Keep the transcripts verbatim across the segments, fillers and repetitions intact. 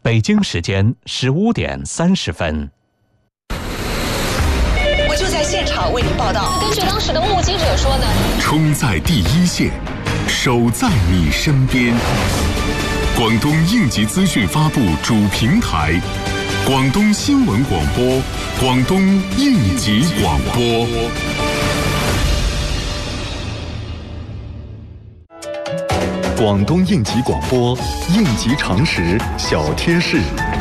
北京时间十五点三十分。 我就在现场为您报道。 根据当时的目击者说呢， 冲在第一线，守在你身边。广东应急资讯发布主平台，广东新闻广播，广东应急广播。广东应急广播，应急常识小贴士。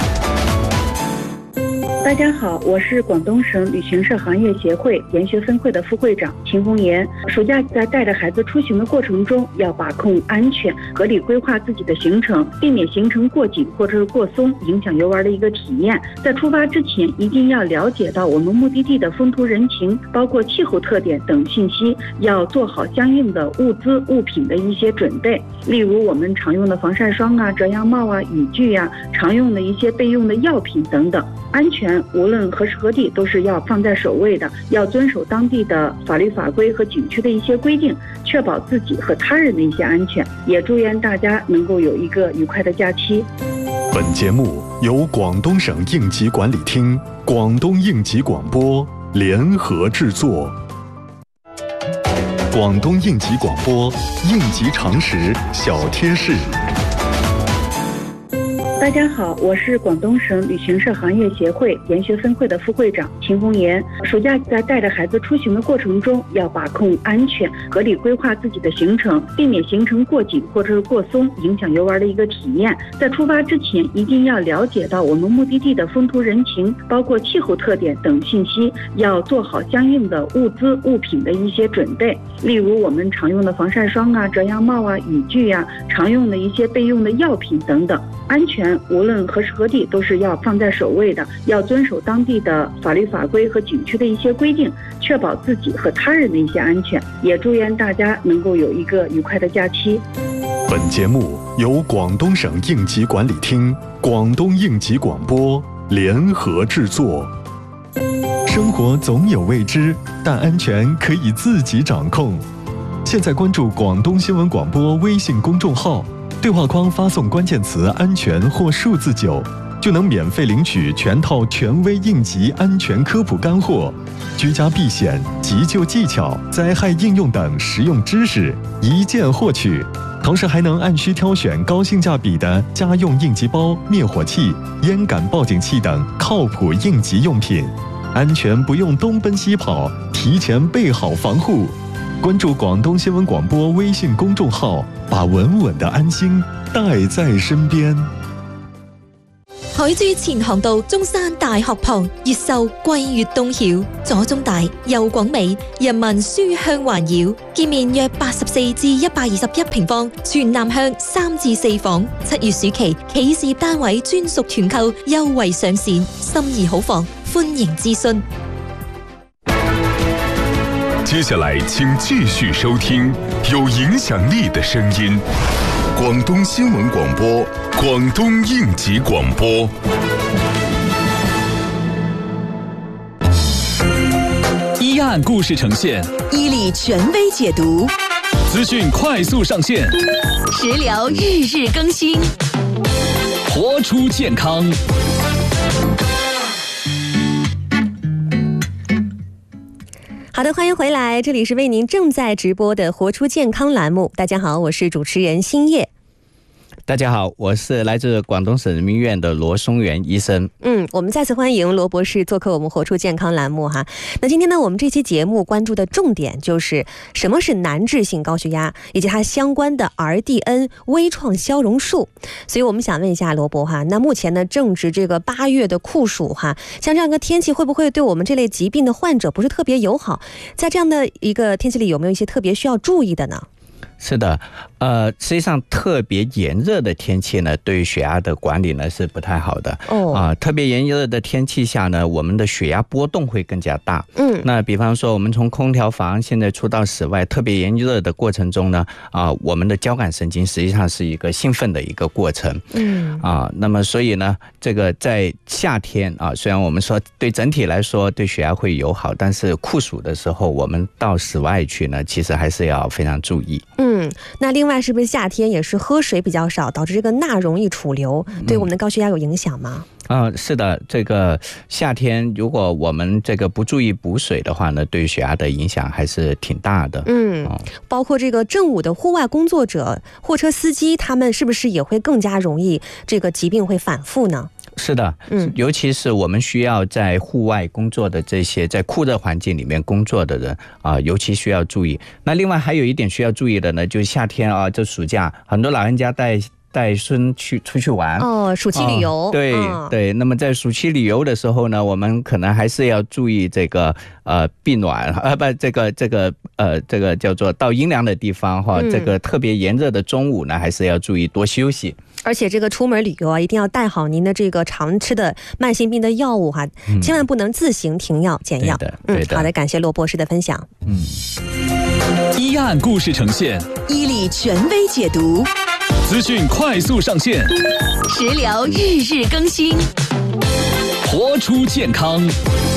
大家好，我是广东省旅行社行业协会研学分会的副会长秦红岩。暑假在带着孩子出行的过程中，要把控安全，合理规划自己的行程，避免行程过紧或者是过松，影响游玩的一个体验。在出发之前，一定要了解到我们目的地的风土人情，包括气候特点等信息，要做好相应的物资物品的一些准备。例如我们常用的防晒霜啊、遮阳帽啊、雨具啊，常用的一些备用的药品等等。安全无论何时何地都是要放在首位的，要遵守当地的法律法规和景区的一些规定，确保自己和他人的一些安全。也祝愿大家能够有一个愉快的假期。 本节目由广东省应急管理厅、广东应急广播联合制作。广东应急广播，应急常识小贴士。 大家好，我是广东省旅行社行业协会研学分会的副会长秦红岩。暑假在带着孩子出行的过程中，要把控安全，合理规划自己的行程，避免行程过紧或者是过松，影响游玩的一个体验。在出发之前，一定要了解到我们目的地的风土人情，包括气候特点等信息，要做好相应的物资物品的一些准备。例如我们常用的防晒霜啊、遮阳帽啊、雨具啊，常用的一些备用的药品等等。安全无论何时何地都是要放在首位的，要遵守当地的法律法规和景区的一些规定，确保自己和他人的一些安全。也祝愿大家能够有一个愉快的假期。 本节目由广东省应急管理厅、广东应急广播联合制作。生活总有未知，但安全可以自己掌控。现在关注广东新闻广播微信公众号，对话框发送关键词安全或数字九，就能免费领取全套权威应急安全科普干货、居家避险、急救技巧、灾害应用等实用知识，一键获取。同时还能按需挑选高性价比的家用应急包、灭火器、烟感报警器等靠谱应急用品，安全不用东奔西跑，提前备好防护。关注广东新闻广播微信公眾號，把穩穩的安心帶在身邊。 海珠前航道中山大學旁，越秀貴越東曉，左中大右廣美，人民書香環繞。建面約八十四至一百二十一平方，全南向三至四房。七月暑期企事業單位專屬團購優惠上線，心儀好房，歡迎諮詢。 接下来请继续收听有影响力的声音，广东新闻广播，广东应急广播。 一案故事呈现， 伊利权威解读， 资讯快速上线， 食疗日日更新， 活出健康。 好的，欢迎回来，这里是为您正在直播的活出健康栏目。大家好，我是主持人新叶。 大家好，我是来自广东省人民医院的罗松元医生。 嗯，我们再次欢迎罗博士做客我们活出健康栏目哈。那今天呢，我们这期节目关注的重点就是什么是难治性高血压，以及它相关的 R D N 微创消融术。所以我们想问一下罗博哈，那目前呢正值这个八月的酷暑哈，像这样一个天气会不会对我们这类疾病的患者不是特别友好？在这样的一个天气里，有没有一些特别需要注意的呢？ 是的，呃，实际上特别炎热的天气呢，对于血压的管理呢是不太好的。哦，啊、呃，特别炎热的天气下呢，我们的血压波动会更加大。嗯，那比方说我们从空调房现在出到室外，特别炎热的过程中呢，啊、呃，我们的交感神经实际上是一个兴奋的一个过程。嗯，啊、呃，那么所以呢，这个在夏天啊、呃，虽然我们说对整体来说对血压会友好，但是酷暑的时候，我们到室外去呢，其实还是要非常注意。嗯。 嗯，那另外是不是夏天也是喝水比较少，导致这个钠容易储留，对我们的高血压有影响吗？ 啊、呃，是的，这个夏天如果我们这个不注意补水的话呢，对血压的影响还是挺大的。 嗯，哦、包括这个正午的户外工作者、货车司机，他们是不是也会更加容易这个疾病会反复呢？ 是的，嗯，尤其是我们需要在户外工作的这些在酷热环境里面工作的人啊、呃，尤其需要注意。那另外还有一点需要注意的呢，就是夏天啊，这暑假很多老人家带带孙去出去玩哦，暑期旅游，哦、 对、嗯、对。那么在暑期旅游的时候呢，我们可能还是要注意这个呃避暖啊，不，这个这个呃这个叫做到阴凉的地方哈、嗯，这个特别炎热的中午呢，还是要注意多休息。 而且这个出门旅游啊，一定要带好您的这个常吃的慢性病的药物哈，嗯、千万不能自行停药减药。 对的，对的。 嗯，好的，感谢罗博士的分享。 嗯，一案故事呈现， 伊利权威解读， 资讯快速上线， 食疗日日更新， 活出健康。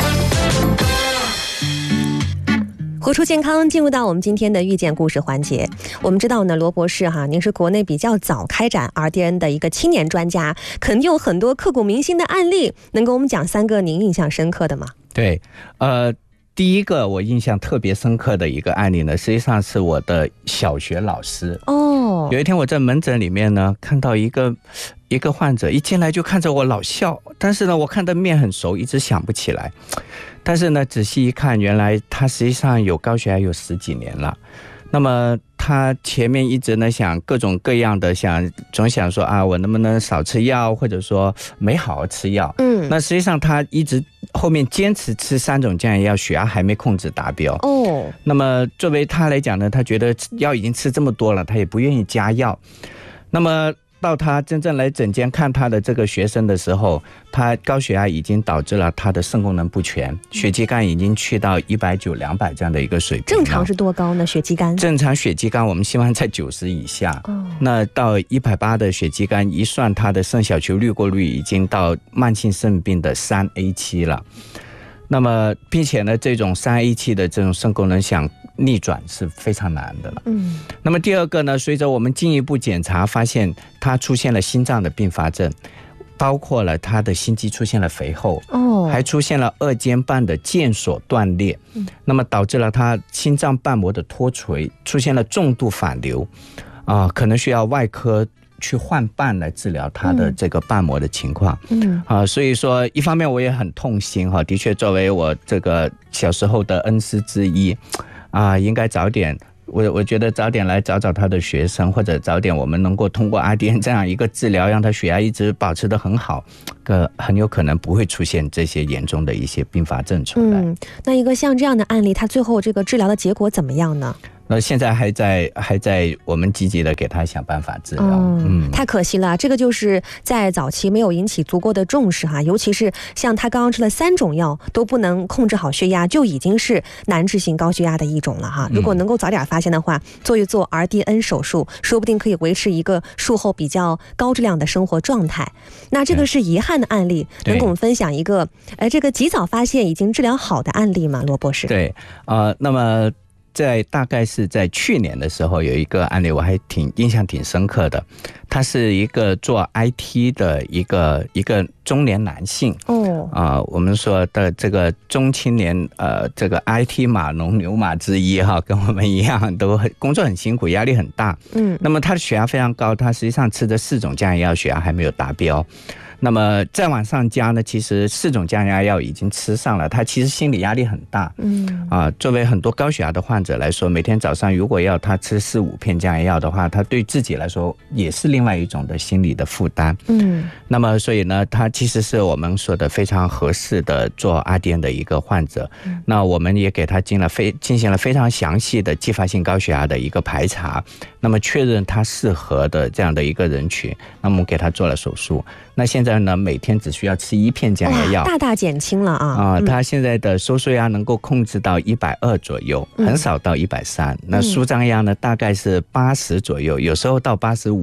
活出健康，进入到我们今天的遇见故事环节。我们知道呢，罗博士哈，您是国内比较早开展 R D N 的一个青年专家，肯定有很多刻骨铭心的案例，能给我们讲三个您印象深刻的吗？ 对，呃，第一个我印象特别深刻的一个案例呢，实际上是我的小学老师哦。有一天我在门诊里面呢，看到一个一个患者一进来就看着我老笑，但是呢，我看的面很熟，一直想不起来。但是呢，仔细一看，原来他实际上有高血压有十几年了。那么他前面一直呢想各种各样的想，总想说啊，我能不能少吃药，或者说没好好吃药。嗯，那实际上他一直后面坚持吃三种降压药，血压还没控制达标。哦，那么作为他来讲呢，他觉得药已经吃这么多了，他也不愿意加药。那么到他真正来诊间看他的这个学生的时候，他高血压已经导致了他的肾功能不全，血肌酐已经去到一百九、两百这样的一个水平。 正常是多高呢？血肌酐？ 正常血肌酐我们希望在九十以下。哦，那到一百八的血肌酐一算，他的肾小球滤过率已经到慢性肾病的三 A 七了。那么，并且呢，这种三 A 七的这种肾功能想逆转是非常难的了。嗯，那么第二个呢，随着我们进一步检查，发现他出现了心脏的并发症，包括了他的心肌出现了肥厚，哦，还出现了二尖瓣的腱索断裂，嗯，那么导致了他心脏瓣膜的脱垂，出现了重度反流，啊、呃，可能需要外科去换瓣来治疗他的这个瓣膜的情况。嗯，啊，所以说一方面我也很痛心哈，的确作为我这个小时候的恩师之一。啊，应该早点，我我觉得早点来找找他的学生，或者早点我们能够通过 R D N 这样一个治疗，让他血压一直保持得很好，个很有可能不会出现这些严重的一些并发症出来。 嗯，那一个像这样的案例，他最后这个治疗的结果怎么样呢？ 那现在还在还在我们积极的给他想办法治疗。 嗯，太可惜了，这个就是在早期没有引起足够的重视哈，尤其是像他刚刚吃了三种药都不能控制好血压，就已经是难治性高血压的一种了哈。如果能够早点发现的话，做一做 R D N 手术，说不定可以维持一个术后比较高质量的生活状态。那这个是遗憾的案例，能给我们分享一个呃这个及早发现已经治疗好的案例吗？罗博士？ 对，呃，那么。在大概是在去年的时候，有一个案例我还挺印象挺深刻的，他是一个做 I T 的一个一个中年男性哦啊、呃，我们说的这个中青年呃，这个 I T 码农牛马之一哈，跟我们一样都很工作很辛苦，压力很大。嗯，那么他的血压非常高，他实际上吃的四种降压药血压还没有达标。那么再往上加呢，其实四种降压药已经吃上了，他其实心理压力很大。嗯啊，作为很多高血压的患者来说，每天早上如果要他吃四五片降压药的话，他对自己来说也是另外一种的心理的负担。嗯，那么所以呢，他其实是我们说的非常合适的做 R D N 的一个患者。嗯、那我们也给他进了非进行了非常详细的继发性高血压的一个排查，那么确认他适合的这样的一个人群，那么我们给他做了手术。那现在呢，每天只需要吃一片降压药， 大大减轻了啊！ 啊、呃，他现在的收缩压能够控制到一百二左右，嗯、很少到一百三。那舒张压呢，大概是八十左右，有时候到八十五。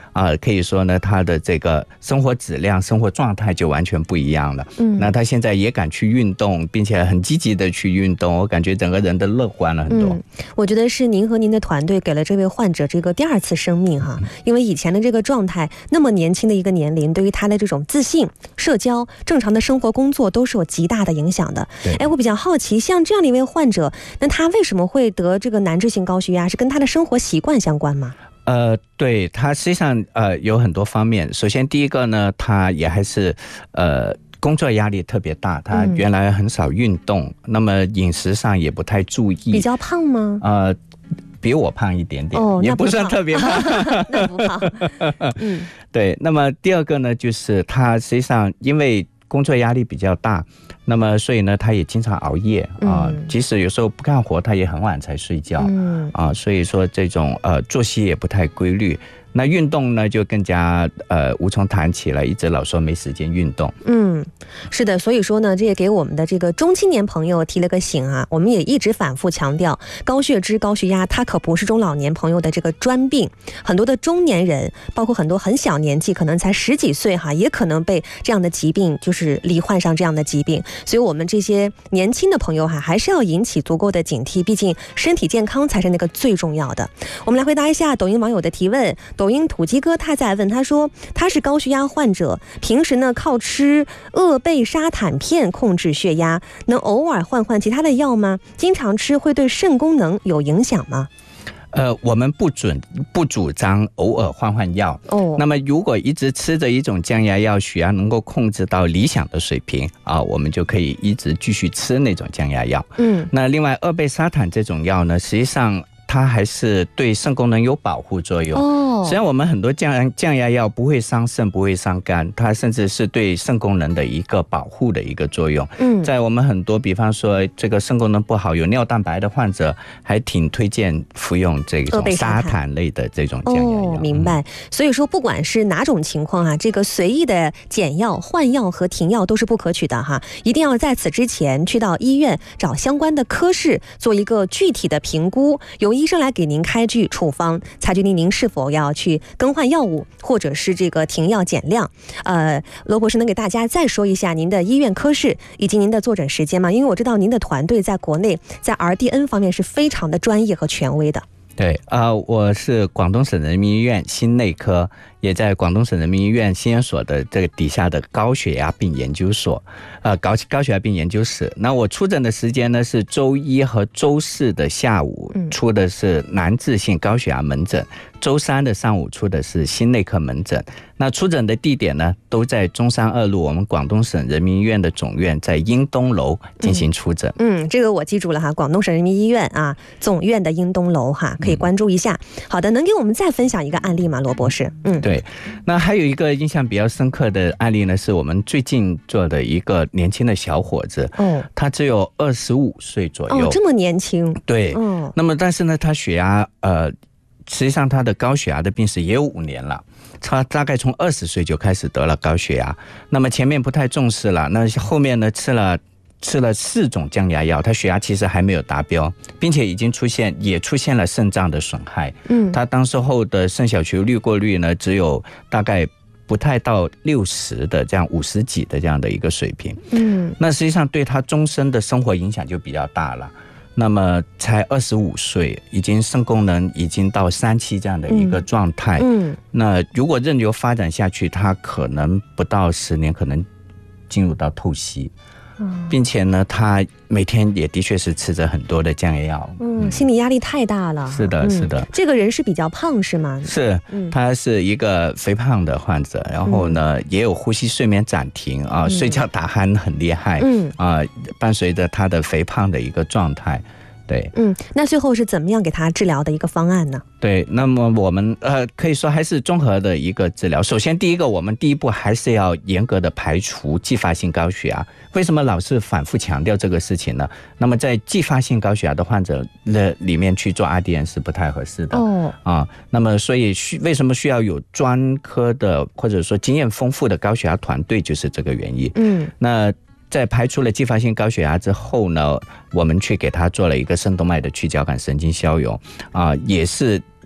啊、呃，可以说呢，他的这个生活质量、生活状态就完全不一样了。嗯，那他现在也敢去运动，并且很积极的去运动，我感觉整个人都乐观了很多。 嗯，我觉得是您和您的团队给了这位患者这个第二次生命哈，因为以前的这个状态，那么年轻的一个年龄，对于他的这种自信、社交、正常的生活、工作都是有极大的影响的。哎，我比较好奇，像这样的一位患者，那他为什么会得这个难治性高血压？是跟他的生活习惯相关吗？ 呃，对，他实际上呃有很多方面。首先第一个呢，他也还是呃工作压力特别大，他原来很少运动，嗯、那么饮食上也不太注意。 比较胖吗？ 呃，比我胖一点点，哦、也不算特别胖。 那不胖。嗯， 对。那么第二个呢，就是他实际上因为工作压力比较大，那么所以呢，他也经常熬夜啊、嗯，即使有时候不干活，他也很晚才睡觉，嗯啊，所以说这种呃作息也不太规律。那运动呢，就更加呃无从谈起了，一直老说没时间运动。 嗯，是的，所以说呢，这也给我们的这个中青年朋友提了个醒啊。我们也一直反复强调，高血脂、高血压，它可不是中老年朋友的这个专病。很多的中年人，包括很多很小年纪，可能才十几岁哈，也可能被这样的疾病就是罹患上这样的疾病。所以我们这些年轻的朋友哈，还是要引起足够的警惕，毕竟身体健康才是那个最重要的。我们来回答一下抖音网友的提问。抖音土鸡哥他在问，他说他是高血压患者，平时呢靠吃鄂贝沙坦片控制血压，能偶尔换换其他的药吗？经常吃会对肾功能有影响吗？ 呃，我们不准不主张偶尔换换药哦。那么如果一直吃着一种降压药，血压能够控制到理想的水平啊，我们就可以一直继续吃那种降压药。嗯，那另外鄂贝沙坦这种药呢，实际上它还是对肾功能有保护作用哦。实际上我们很多降降压药不会伤肾，不会伤肝，它甚至是对肾功能的一个保护的一个作用。嗯，在我们很多比方说这个肾功能不好有尿蛋白的患者，还挺推荐服用这种沙坦类的这种降压药。 哦，明白。所以说不管是哪种情况啊，这个随意的减药、换药和停药都是不可取的哈，一定要在此之前去到医院找相关的科室做一个具体的评估，由医生来给您开具处方，才决定您是否要去更换药物，或者是这个停药减量。呃，罗博士能给大家再说一下您的医院科室以及您的坐诊时间吗？因为我知道您的团队在国内在 R D N 方面是非常的专业和权威的。 对啊、呃，我是广东省人民医院心内科，也在广东省人民医院心研所的这个底下的高血压病研究所，呃，高高血压病研究室。那我出诊的时间呢是周一和周四的下午出的是难治性高血压门诊，周三的上午出的是心内科门诊。那出诊的地点呢都在中山二路我们广东省人民医院的总院，在英东楼进行出诊。 嗯，这个我记住了哈，广东省人民医院啊总院的英东楼哈，可以关注一下。嗯、好的，能给我们再分享一个案例吗，罗博士？ 嗯，对。那还有一个印象比较深刻的案例呢，是我们最近做的一个年轻的小伙子，哦，他只有二十五岁左右， 哦，这么年轻， 对，哦，那么但是呢，他血压呃，实际上他的高血压的病史也有五年了，他大概从二十岁就开始得了高血压，那么前面不太重视了，那后面呢吃了。吃了四种降压药，他血压其实还没有达标，并且已经出现也出现了肾脏的损害。嗯，他当时候的肾小球滤过率呢，只有大概不太到六十的这样五十几的这样的一个水平。嗯，那实际上对他终身的生活影响就比较大了。那么才二十五岁，已经肾功能已经到三期这样的一个状态。嗯，那如果任由发展下去，他可能不到十年，可能进入到透析。并且呢，他每天也的确是吃着很多的降压药， 嗯，心理压力太大了。 是的，是的。 嗯、这个人是比较胖是吗？ 是，他是一个肥胖的患者，然后呢，嗯、也有呼吸睡眠暂停啊，嗯、睡觉打鼾很厉害，嗯啊，伴随着他的肥胖的一个状态。对， 嗯，那最后是怎么样给他治疗的一个方案呢？ 对，那么我们呃可以说还是综合的一个治疗。首先，第一个，我们第一步还是要严格的排除继发性高血压。为什么老是反复强调这个事情呢？那么在继发性高血压的患者的里面去做 R D N 是不太合适的哦啊。那么所以需为什么需要有专科的或者说经验丰富的高血压团队，就是这个原因。嗯，那。在排除了继发性高血压之后呢，我们去给他做了一个肾动脉的去交感神经消融啊，也是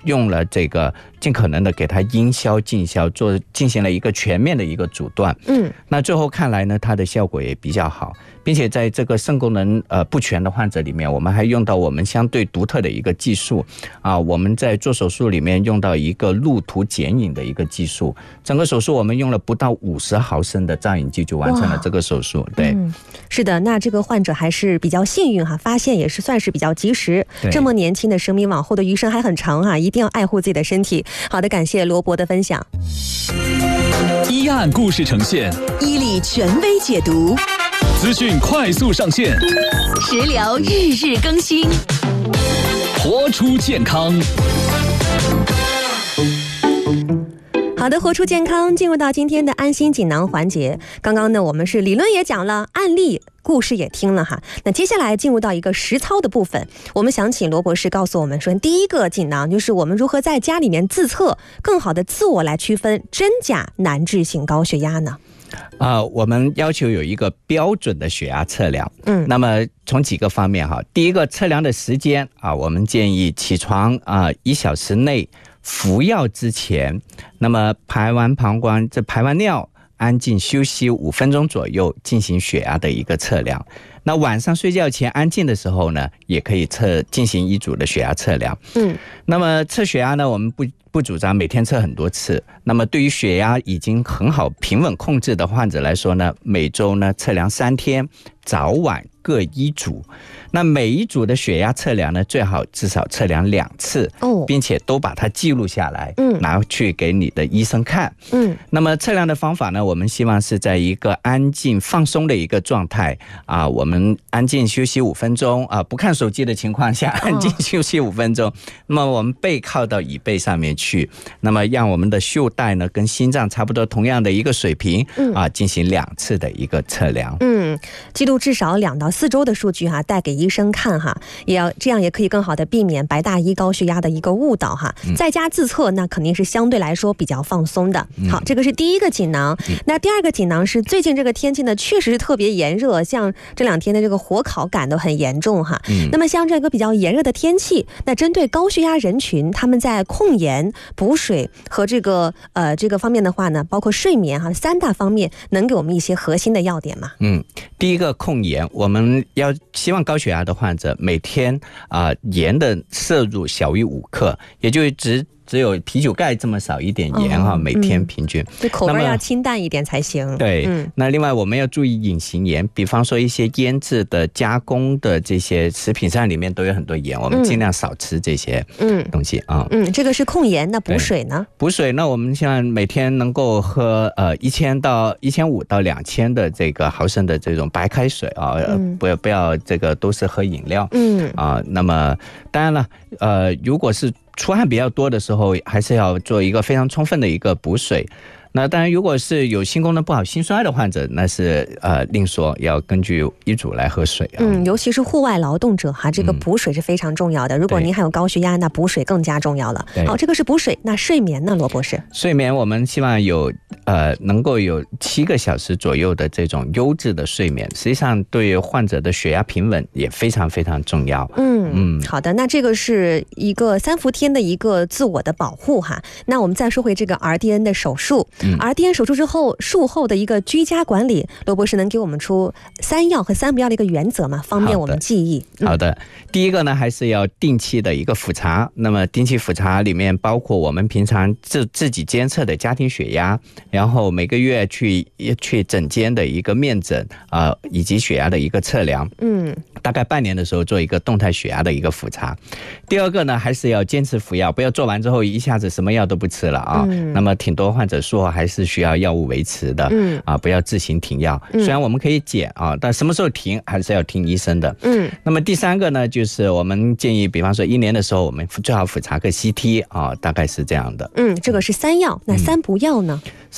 用了这个尽可能的给他阴消尽消，做进行了一个全面的一个阻断。嗯，那最后看来呢，它的效果也比较好，并且在这个肾功能呃不全的患者里面，我们还用到我们相对独特的一个技术啊，我们在做手术里面用到一个路途剪影的一个技术，整个手术我们用了不到五十毫升的造影剂就完成了这个手术。对、嗯， 是的，那这个患者还是比较幸运哈，发现也是算是比较及时。这么年轻的生命，往后的余生还很长啊，一定要爱护自己的身体。好的，感谢罗伯的分享。 一案故事呈现， 伊利权威解读， 资讯快速上线， 食疗日日更新， 活出健康。 好的，活出健康，进入到今天的安心锦囊环节。刚刚呢，我们是理论也讲了，案例故事也听了哈。那接下来进入到一个实操的部分，我们想请罗博士告诉我们说，第一个锦囊就是我们如何在家里面自测，更好的自我来区分真假难治性高血压呢？ 啊、呃，我们要求有一个标准的血压测量。嗯，那么从几个方面哈，第一个测量的时间啊，我们建议起床啊一小时内。服药之前，那么排完膀胱，这排完尿，安静休息五分钟左右，进行血压的一个测量。那晚上睡觉前安静的时候呢，也可以测进行一组的血压测量。嗯，那么测血压呢，我们不不主张每天测很多次。那么对于血压已经很好平稳控制的患者来说呢，每周呢测量三天，早晚各一组。那每一组的血压测量呢，最好至少测量两次，哦，并且都把它记录下来，嗯，拿去给你的医生看，嗯。那么测量的方法呢，我们希望是在一个安静放松的一个状态啊，我们安静休息五分钟啊，不看手机的情况下，安静休息五分钟。哦、那么我们背靠到椅背上面去，那么让我们的袖带呢跟心脏差不多同样的一个水平，嗯啊，进行两次的一个测量， 嗯，记录至少两到四周的数据哈，带给医生看哈，也要这样也可以更好的避免白大衣高血压的一个误导哈。在家自测那肯定是相对来说比较放松的。好，这个是第一个锦囊。那第二个锦囊是最近这个天气呢，确实是特别炎热，像这两天的这个火烤感都很严重哈。那么像这个比较炎热的天气，那针对高血压人群，他们在控盐、补水和这个呃这个方面的话呢，包括睡眠哈三大方面，能给我们一些核心的要点吗？ 嗯，第一个控盐，我们要希望高血压的患者每天啊、呃、盐的摄入小于五克，也就只只有啤酒盖这么少一点盐哈、哦，每天平均。 对、嗯，口味要清淡一点才行。 对、嗯，那另外我们要注意隐形盐，比方说一些腌制的、加工的这些食品上里面都有很多盐，我们尽量少吃这些东西啊。 嗯，这个是控盐。那补水呢？ 补水，那我们现在每天能够喝呃一千到一千五到两千的这个毫升的这种白开水啊，嗯、不要不要这个都是喝饮料。嗯啊，那么当然了，呃，如果是出汗比较多的时候，还是要做一个非常充分的一个补水。那当然，如果是有心功能不好、心衰的患者，那是呃另说，要根据医嘱来喝水、啊。 嗯，尤其是户外劳动者哈，这个补水是非常重要的。嗯、如果您还有高血压，那补水更加重要了。好，这个是补水。那睡眠呢，罗博士？ 睡眠我们希望有呃能够有七个小时左右的这种优质的睡眠，实际上对患者的血压平稳也非常非常重要。 嗯嗯，好的，那这个是一个三伏天的一个自我的保护哈。那我们再说回这个 R D N 的手术。R D N 手术之后术后的一个居家管理，罗博士能给我们出三要和三不要的一个原则吗？方便我们记忆。 好的，好的，第一个呢，还是要定期的一个复查。那么定期复查里面包括我们平常自自己监测的家庭血压，然后每个月去去诊间的一个面诊啊、呃，以及血压的一个测量。嗯，大概半年的时候做一个动态血压的一个复查。第二个呢，还是要坚持服药，不要做完之后一下子什么药都不吃了啊。嗯、那么挺多患者术后还是需要药物维持的，嗯啊，不要自行停药。嗯、虽然我们可以减啊，但什么时候停还是要听医生的。嗯。那么第三个呢，就是我们建议，比方说一年的时候，我们最好复查个 C T 啊，大概是这样的。 嗯，这个是三要，那三不要呢？ 嗯、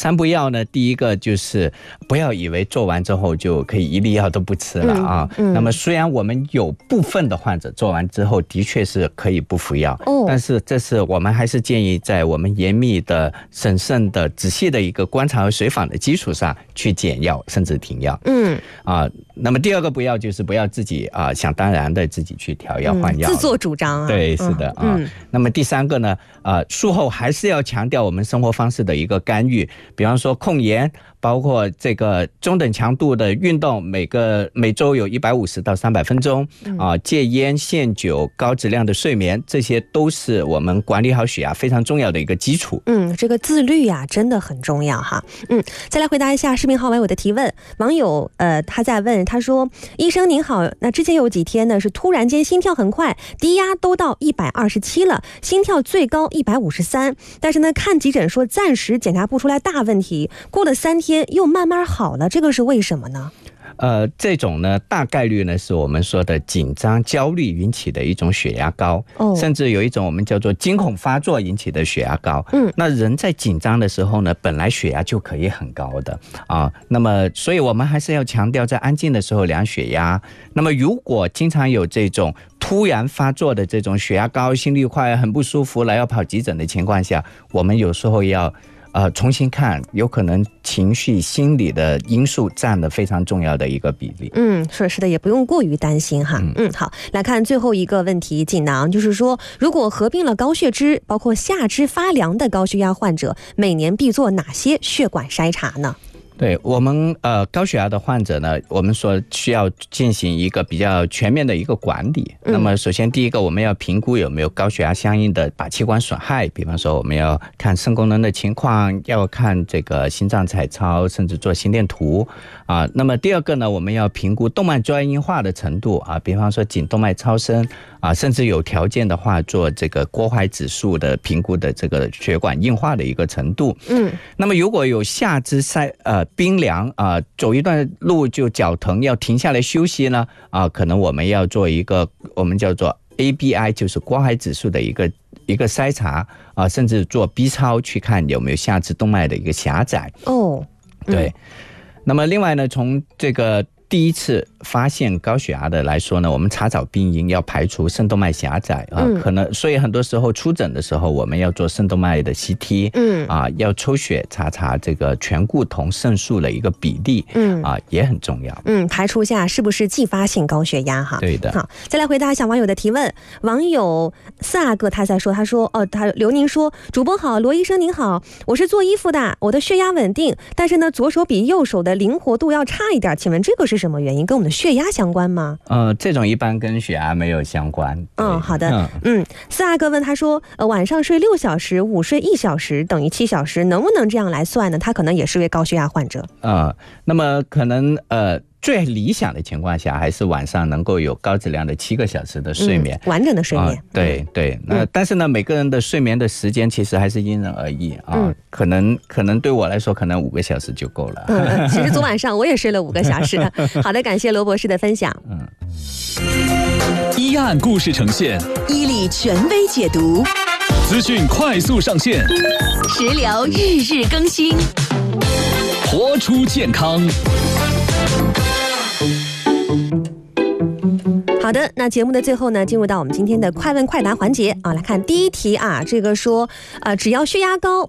三不要呢，第一个就是不要以为做完之后就可以一粒药都不吃了啊。嗯嗯、那么虽然我们有部分的患者做完之后的确是可以不服药，哦、但是这是我们还是建议在我们严密的、审慎的、仔细的一个观察和随访的基础上去减药，甚至停药。嗯啊，那么第二个不要就是不要自己啊想当然的自己去调药换药、嗯， 自作主张啊。 对，是的、嗯、啊。嗯、那么第三个呢，啊，术后还是要强调我们生活方式的一个干预，比方说控盐，包括这个中等强度的运动，每个每周有一百五十到三百分钟啊，戒烟限酒，高质量的睡眠，这些都是我们管理好血压非常重要的一个基础。 嗯，这个自律呀、啊、真的很重要哈。嗯，再来回答一下视频号网友的提问。网友呃他在问，他说：医生您好，那之前有几天呢是突然间心跳很快，低压都到一百二十七了，心跳最高一百五十三，但是呢看急诊说暂时检查不出来大问题，过了三天又慢慢好了，这个是为什么呢？ 呃，这种呢，大概率呢是我们说的紧张、焦虑引起的一种血压高，哦、甚至有一种我们叫做惊恐发作引起的血压高。嗯，那人在紧张的时候呢，本来血压就可以很高的啊。那么，所以我们还是要强调在安静的时候量血压。那么，如果经常有这种突然发作的这种血压高、心率快、很不舒服来要跑急诊的情况下，我们有时候要。呃，重新看，有可能情绪、心理的因素占了非常重要的一个比例。 嗯，是是的，也不用过于担心哈。嗯, 嗯，好，来看最后一个问题，锦囊就是说，如果合并了高血脂，包括下肢发凉的高血压患者，每年必做哪些血管筛查呢？ 对我们呃高血压的患者呢，我们说需要进行一个比较全面的一个管理。嗯、那么首先第一个，我们要评估有没有高血压相应的靶器官损害，比方说我们要看肾功能的情况，要看这个心脏彩超，甚至做心电图啊。那么第二个呢，我们要评估动脉粥样硬化的程度啊，比方说颈动脉超声啊，甚至有条件的话做这个郭淮指数的评估的这个血管硬化的一个程度。嗯，那么如果有下肢塞呃冰凉啊，走一段路就脚疼，要停下来休息呢啊，可能我们要做一个我们叫做 A B I， 就是郭淮指数的一个一个筛查啊，甚至做 B 超去看有没有下肢动脉的一个狭窄。哦，对。嗯、那么另外呢，从这个第一次发现高血压的来说呢，我们查找病因，要排除肾动脉狭窄啊，嗯、可能所以很多时候出诊的时候，我们要做肾动脉的 C T， 嗯啊，要抽血查查这个醛固酮肾素的一个比例，嗯啊，也很重要。 嗯，排除下是不是继发性高血压哈？ 对的。 好，再来回答一下网友的提问。网友四阿哥他在说，他说哦，他刘宁说，主播好，罗医生您好，我是做衣服的，我的血压稳定，但是呢，左手比右手的灵活度要差一点，请问这个是什么原因？跟我们的血压相关吗？ 呃，这种一般跟血压没有相关。 嗯，好的。嗯嗯，四阿哥问他说，呃，晚上睡六小时，午睡一小时，等于七小时，能不能这样来算呢？他可能也是位高血压患者。 呃，那么可能呃。最理想的情况下，还是晚上能够有高质量的七个小时的睡眠， 嗯、完整的睡眠。 呃、对对，那、嗯、但是呢，每个人的睡眠的时间其实还是因人而异啊。嗯、可能可能对我来说，可能五个小时就够了。 嗯，其实昨晚上我也睡了五个小时。好的，感谢罗博士的分享。嗯， 一案故事呈现， 伊利权威解读， 资讯快速上线， 食疗日日更新， 活出健康。 好的，那节目的最后呢，进入到我们今天的快问快答环节啊，来看第一题啊，这个说，呃，只要血压高。